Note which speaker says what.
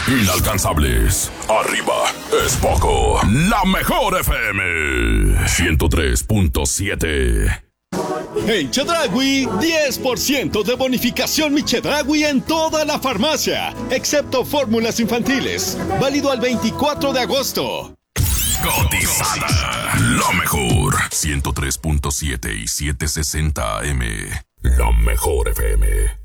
Speaker 1: Inalcanzables. Arriba es poco. La mejor FM 103.7.
Speaker 2: En Chedraui, 10% de bonificación Mi Chedraui en toda la farmacia, excepto fórmulas infantiles. Válido al 24 de agosto.
Speaker 1: Cotizada. Lo mejor. 103.7 y 760 AM. La mejor FM.